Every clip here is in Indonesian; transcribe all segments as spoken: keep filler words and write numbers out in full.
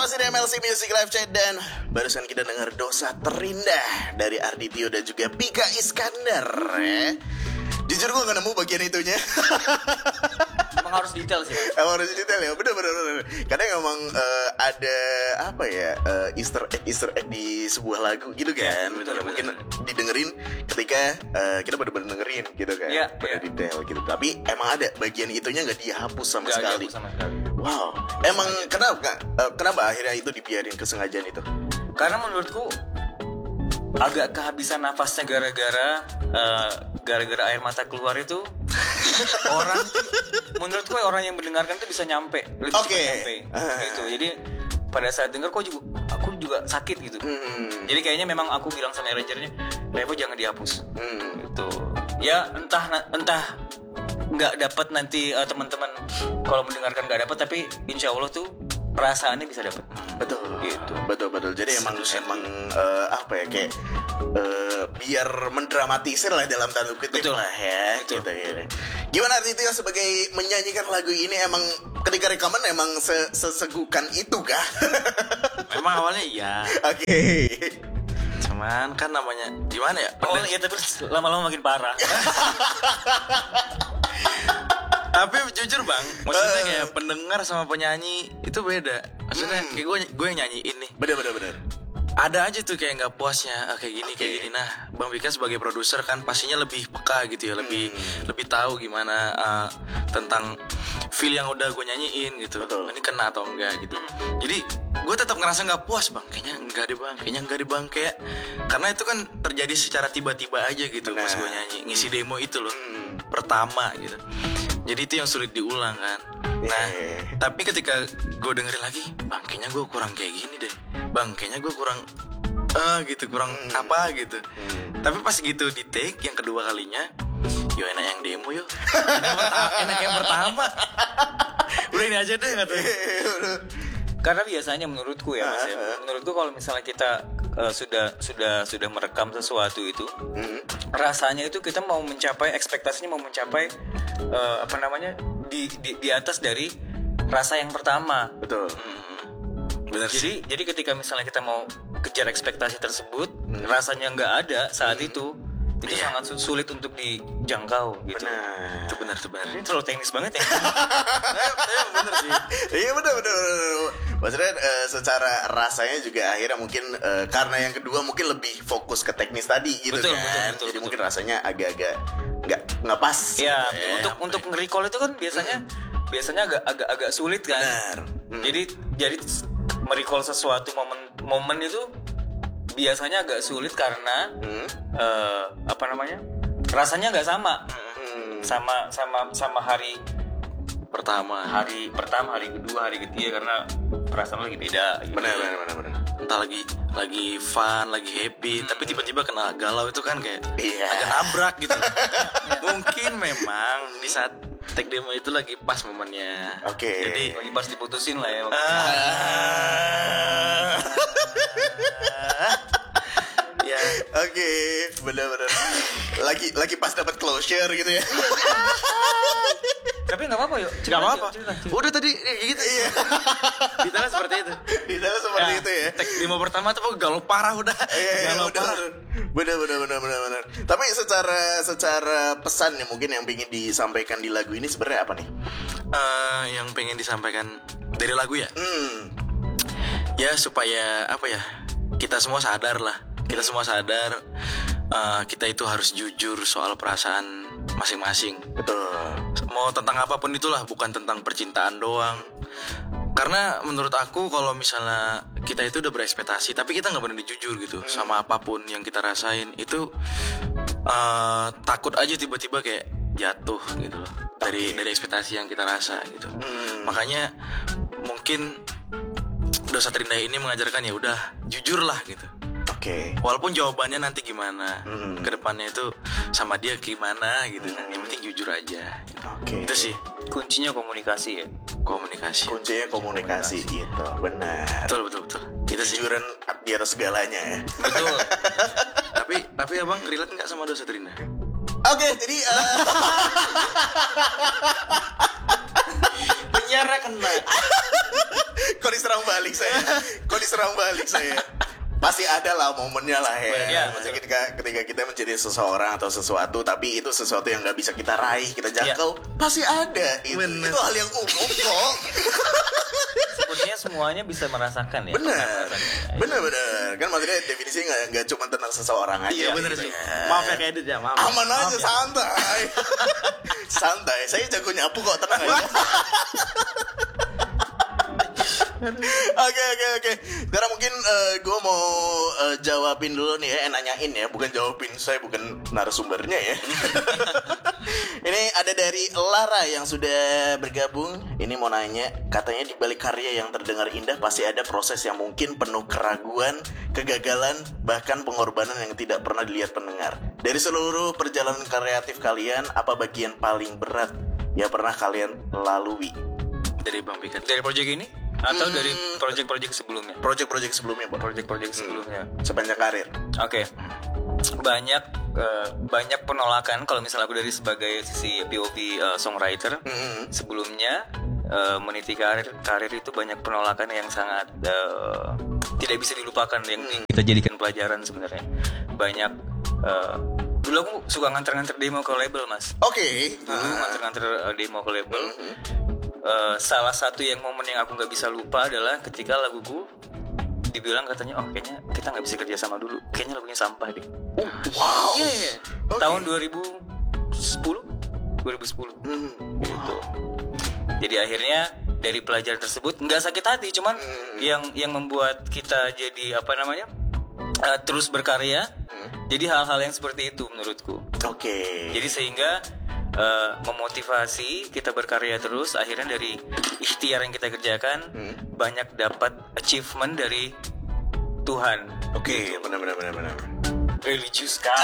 masih di M L C Music Live Chat dan barusan kita dengar Dosa Terindah dari Arditio dan juga Pika Iskandar ya. Jujur gue gak nemu bagian itunya. Emang harus detail sih. Emang harus detail ya, bener bener bener. Kadang emang uh, ada apa ya uh, Easter egg Easter egg di sebuah lagu gitu kan. Betul, betul, mungkin betul. didengerin ketika uh, kita bener-bener dengerin gitu kan. Iya, pada iya. detail gitu. Tapi emang ada bagian itunya nggak dihapus sama Gak sekali. sama sekali. Wow. Emang kenapa uh, kenapa akhirnya itu dibiarin kesengajaan itu? Karena menurutku agak kehabisan nafasnya gara-gara uh, gara-gara air mata keluar itu. Orang menurutku orang yang mendengarkan itu bisa nyampe lebih Oke. cepat nyampe gitu. Jadi pada saat dengar kok juga aku juga sakit gitu. Hmm. Jadi kayaknya memang aku bilang sama arrangernya, Revo jangan dihapus. Hmm. Gitu. Ya entah entah nggak dapat nanti uh, teman-teman kalau mendengarkan nggak dapat, tapi insya Allah tuh perasaannya bisa dapat. Betul. Gitu. Betul betul. Jadi emang emang uh, apa ya kayak uh, biar mendramatisir lah dalam tanda kutip Betul. lah ya. Betul. Gitu, gitu. Gimana Arditio sebagai menyanyikan lagu ini, emang ketika rekaman emang se- sesegukan itu kah? Memang awalnya iya, Oke. cuman kan namanya gimana ya? Oh Pendeng- ya, tapi lama-lama makin parah. Tapi jujur bang, maksudnya kayak pendengar sama penyanyi itu beda. Maksudnya kayak gue gue yang nyanyiin nih. Bener bener bener. Ada aja tuh kayak nggak puasnya, ah, kayak gini kayak Oke. gini. Nah, Bang Pika sebagai produser kan pastinya lebih peka gitu ya, lebih lebih tahu gimana uh, tentang feel yang udah gue nyanyiin gitu. Betul. Ini kena atau enggak gitu. Jadi gue tetap ngerasa nggak puas bang. Kayaknya enggak deh bang, kayaknya enggak deh bang kayak karena itu kan terjadi secara tiba-tiba aja gitu pas gue nyanyi ngisi demo itu loh pertama gitu. Jadi itu yang sulit diulang kan. Nah, Yeah. tapi ketika gue dengerin lagi, bang kayaknya gue kurang kayak gini deh. Bang kayaknya gue kurang eh gitu, kurang apa gitu. Tapi pas gitu di take yang kedua kalinya, yo enak yang demo yo. Enak, perta- enak yang pertama. Udah ini aja deh katanya. Karena biasanya menurutku ya Mas ya, menurutku kalau misalnya kita uh, sudah sudah sudah merekam sesuatu itu, rasanya itu kita mau mencapai ekspektasinya mau mencapai uh, apa namanya di, di di atas dari rasa yang pertama. Betul. Bener sih. Jadi jadi ketika misalnya kita mau kejar ekspektasi tersebut, rasanya nggak ada saat itu, itu Iya. sangat su- sulit untuk dijangkau gitu. Nah. Itu benar tuh benar. Ini terlalu teknis banget ya. Saya bener sih. Iya betul betul. Maksudnya uh, secara rasanya juga akhirnya mungkin uh, karena yang kedua mungkin lebih fokus ke teknis tadi gitu Betul, kan. betul, betul, Jadi betul. mungkin rasanya agak-agak nggak nggak pas. Iya, gitu ya. untuk untuk nge-recall itu kan biasanya biasanya agak agak agak sulit kan. Benar. Hmm. Jadi jadi merecall sesuatu momen momen itu biasanya agak sulit karena Hmm. eh, apa namanya? Rasanya nggak sama. Hmm. Sama sama sama hari Pertama. hari pertama, hari kedua, hari ketiga karena perasaan lagi beda gitu. Benar benar benar benar. Entah lagi lagi fun, lagi happy, tapi tiba-tiba kena galau itu kan kayak Iya. agak nabrak gitu. Mungkin memang di saat take demo itu lagi pas momennya. Oke. Jadi Lagi pas diputusin lah ya. Ah. ya Oke, benar-benar. Lagi lagi pas dapat closure gitu ya. Tapi nggak apa-apa yuk. nggak apa-apa. Cerita, cerita. Udah tadi ya, gitu. Iya. Detailnya seperti itu. Di dalam seperti itu ya. Take demo pertama tuh galau parah udah. Iya, iya, Galau benar, parah. benar, benar, benar, benar, benar. Tapi secara secara pesan yang mungkin yang ingin disampaikan di lagu ini sebenarnya apa nih? Eh, yang pengen disampaikan dari lagu ya. Hmm, Ya supaya apa ya, kita semua sadar lah, kita semua sadar uh, kita itu harus jujur soal perasaan masing-masing. betul. Mau tentang apapun itulah, bukan tentang percintaan doang. Karena menurut aku kalau misalnya kita itu udah berekspektasi tapi kita nggak berani jujur gitu sama apapun yang kita rasain, itu uh, takut aja tiba-tiba kayak jatuh gitu loh dari dari ekspektasi yang kita rasa gitu. Makanya mungkin Dosa Terindah ini mengajarkan ya udah jujurlah gitu. Oke. Walaupun jawabannya nanti gimana, Hmm. kedepannya itu sama dia gimana gitu. Yang penting jujur aja. Oke. Itu sih Kuncinya komunikasi ya. komunikasi. Kuncinya komunikasi gitu. Benar. Betul betul betul. Itu sih. Kejujuran di atas segalanya ya. Betul. tapi tapi abang relate nggak sama Dosa Terindah? Oke, jadi uh, Penyiarnya kena. kok diserang balik saya. serang balik saya. Pasti ada lah momennya lah ya. Ya, Maksudnya ketika, ketika kita menjadi seseorang atau sesuatu, tapi itu sesuatu yang nggak bisa kita raih, kita jangkau, ya. Pasti ada. Itu, itu hal yang umum kok. Sepertinya semuanya bisa merasakan ya. Benar, benar-benar. Kan maksudnya definisi nggak nggak cuma tentang seseorang aja. Iya benar gitu sih. ya. Maaf ya Edit ya, maaf. Aman maaf aja, ya. santai. Santai. Saya jago nyapu kok, tenang aja. Oke oke oke. Sekarang mungkin uh, gue mau uh, jawabin dulu nih ya, eh, nanyain ya, bukan jawabin, saya bukan narasumbernya ya. Ini ada dari Lara yang sudah bergabung. Ini mau nanya, katanya di balik karya yang terdengar indah pasti ada proses yang mungkin penuh keraguan, kegagalan, bahkan pengorbanan yang tidak pernah dilihat pendengar. Dari seluruh perjalanan kreatif kalian, apa bagian paling berat yang pernah kalian lalui? Dari Bang Pika. Dari project ini atau Hmm. dari project-project sebelumnya? Project-project sebelumnya, Bang. Project-project sebelumnya. Sepanjang karir. Oke. Banyak eh, banyak penolakan kalau misalnya aku dari sebagai sisi P O V eh, songwriter. Mm-hmm. Sebelumnya eh, meniti karir karir itu banyak penolakan yang sangat eh, tidak bisa dilupakan, yang kita jadikan pelajaran sebenarnya. Banyak eh, dulu aku suka nganter-nganter demo ke label, Mas. Oke. Dulu nganter-nganter eh, demo ke label. Uh, salah satu yang momen yang aku nggak bisa lupa adalah ketika laguku dibilang katanya, oh kayaknya kita nggak bisa kerja sama dulu, kayaknya lagunya sampah deh. Wow. Iya, iya. Oke. Tahun dua ribu sepuluh Hmm. gitu. Jadi akhirnya dari pelajaran tersebut nggak sakit hati, cuman Hmm. yang yang membuat kita jadi apa namanya uh, terus berkarya. Jadi hal-hal yang seperti itu menurutku. Oke. Jadi sehingga uh, memotivasi kita berkarya terus. Akhirnya dari ikhtiar yang kita kerjakan Hmm. banyak dapat achievement dari Tuhan. Oke, benar-benar benar-benar. Religius kan.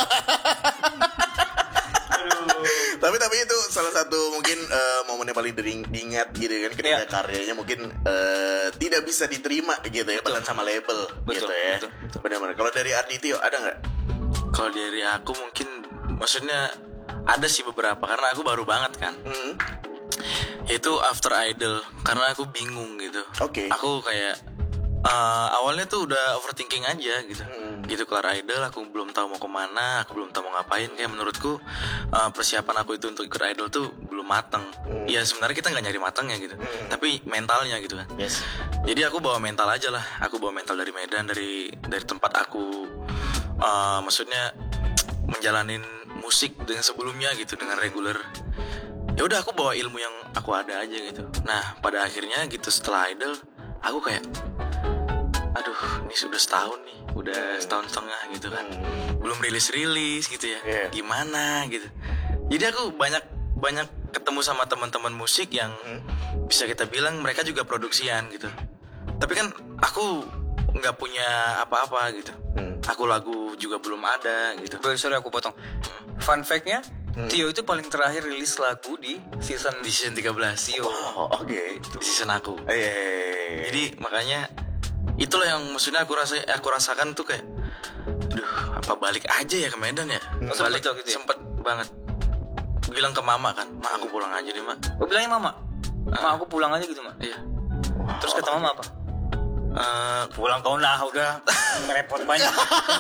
Tapi tapi itu salah satu mungkin eh, momen yang paling dering- diingat gitu kan, ketika Iya. karyanya mungkin eh, tidak bisa diterima gitu ya, padahal sama label Betul, gitu ya. betul, betul. Benar-benar. Kalau dari Arditio ada nggak? Kalau dari aku mungkin, maksudnya ada sih beberapa, karena aku baru banget kan. Hmm. Itu After Idol, karena aku bingung gitu. Oke. Aku kayak uh, awalnya tuh udah overthinking aja gitu. Hmm. Gitu kelar Idol, aku belum tahu mau kemana, aku belum tahu mau ngapain. Kayak menurutku uh, persiapan aku itu untuk ikut Idol tuh belum matang. Hmm. Ya sebenarnya kita nggak nyari matangnya gitu, Hmm. tapi mentalnya gitu kan. Yes. Jadi aku bawa mental aja lah. Aku bawa mental dari Medan, dari dari tempat aku uh, maksudnya menjalanin musik dengan sebelumnya gitu, dengan reguler. Ya udah aku bawa ilmu yang aku ada aja gitu. Nah pada akhirnya gitu setelah Idol, aku kayak, aduh ini sudah setahun nih, udah setahun setengah gitu kan, belum rilis-rilis gitu ya. Yeah. Gimana gitu. Jadi aku banyak banyak ketemu sama teman-teman musik yang bisa kita bilang mereka juga produksian gitu. Tapi kan aku nggak punya apa-apa gitu. Hmm. Aku lagu juga belum ada gitu. Sorry, sorry aku potong. Fun fact-nya, Tio itu paling terakhir rilis lagu di season Di season tiga belas Tio. Oh, oke. di season aku. Eh, iya, iya, iya. Jadi makanya itulah yang maksudnya aku rasa aku rasakan tuh kayak, aduh apa balik aja ya ke Medan ya. Oh, Balik sempet gitu ya? sempet banget. Bilang ke mama kan, mak aku pulang aja deh mak. Gue bilangnya mama, ma aku pulang aja gitu, mak. Iya. Terus kata mama apa? Eh, Pulang kau lah, udah ngerepot banyak.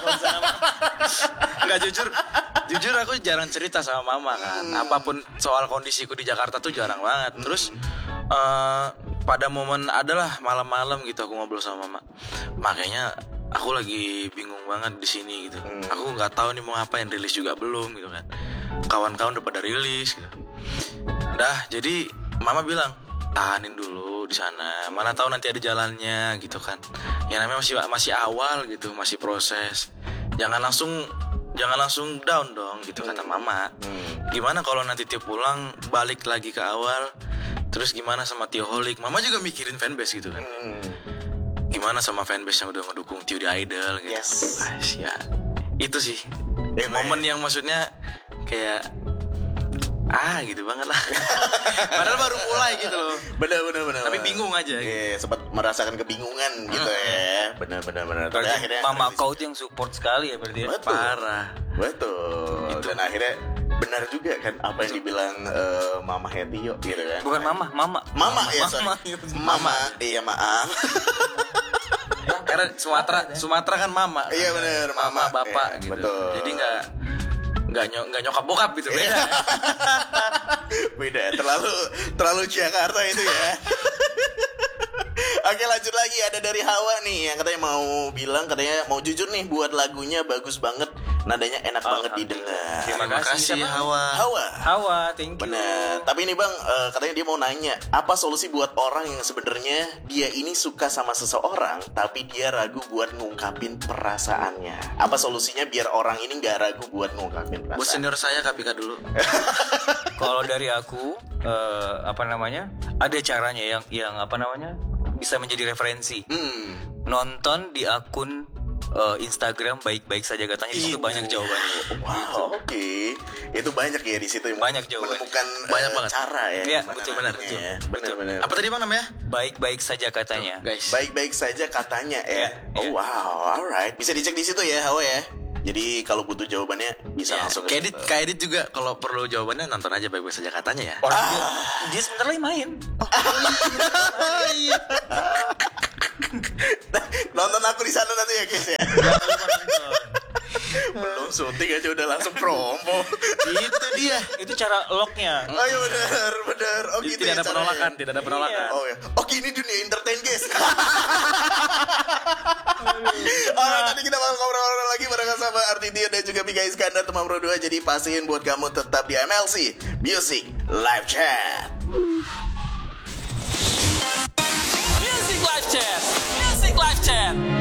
Enggak, jujur jujur aku jarang cerita sama mama kan. Apapun soal kondisiku di Jakarta tuh jarang banget. Terus eh, pada momen adalah malam-malam gitu aku ngobrol sama mama. Makanya aku lagi bingung banget di sini gitu. Aku nggak tahu nih mau ngapain, rilis juga belum gitu kan. Kawan-kawan udah pada rilis gitu. Dah, jadi mama bilang, tahanin dulu di sana. Mana tahu nanti ada jalannya gitu kan. Ya namanya masih masih awal gitu, masih proses. Jangan langsung jangan langsung down dong gitu kata mama. Gimana kalau nanti Tio pulang balik lagi ke awal? Terus gimana sama Tio Holik? Mama juga mikirin fanbase gitu kan. Gimana sama fanbase yang udah ngedukung Tio di Idol gitu. Yes. Ah, ya. Itu sih Ya, momen yang maksudnya kayak ah gitu banget lah. Padahal baru mulai gitu loh. Benar benar benar. Tapi bingung aja. Iya, sempat merasakan kebingungan gitu ya. Benar benar benar. Tapi Berarti akhirnya mama kau tuh yang support sekali ya berarti ya? Betul. Parah. Betul. Dan akhirnya benar juga kan apa yang dibilang eh, Mama Hetio gitu kan. Bukan mama, mama. Mama ya, sorry. Mama. Mama, iya maaf. Karena Sumatera Sumatera kan mama. Iya benar, Mama, mama. bapak Iya, gitu. betul. Jadi nggak nggak nyok nggak nyokap bokap gitu beda. Beda, terlalu terlalu Jakarta itu ya. Oke, lanjut lagi, ada dari Hawa nih yang katanya mau bilang, katanya mau jujur nih buat lagunya bagus banget, nadanya enak banget didengar. Terima Terima kasih, kasih siapa? Hawa. Hawa. Hawa, thank you. Benar. Tapi ini Bang, eh, katanya dia mau nanya, apa solusi buat orang yang sebenarnya dia ini suka sama seseorang tapi dia ragu buat ngungkapin perasaannya? Apa solusinya biar orang ini nggak ragu buat ngungkapin Buat perasaan? senior saya Kapika dulu. Kalau dari aku eh, apa namanya? Ada caranya yang yang apa namanya? Bisa menjadi referensi. Hmm. Nonton di akun eh, Instagram baik-baik saja katanya di situ banyak jawabannya. Wow, oke. Itu banyak ya di situ yang Banyak jawaban. menemukan Banyak eh, banget. cara ya. Iya, gimana betul, caranya betul. ya. Benar-benar. Apa tadi Bang namanya? Baik-baik saja katanya. Guys. Baik-baik saja katanya ya. Iya, Oh iya. wow, alright. Bisa dicek di situ ya, Hawa ya. Jadi kalau butuh jawabannya bisa Ya, langsung ke Kayak Edit, situ. kayak Edit juga kalau perlu jawabannya nonton aja baik-baik saja katanya ya. Orang dia, dia sebentar lagi main. Nonton aku di sana nanti ya guys ya. Belum syuting aja udah langsung promo. Itu dia. Itu cara locknya. Oh iya benar, benar. Oh Jadi gitu tidak ya ada caranya. penolakan, tidak ada penolakan. Oh ya. Oke, ini dunia entertain guys. Alright, nanti kita bakal ngobrol-ngobrol lagi bareng sama Artidio dan juga Mika Iskandar teman Pro dua. Jadi pastiin buat kamu tetap di M L C Music Live Chat. Music Live Chat. Music Live Chat.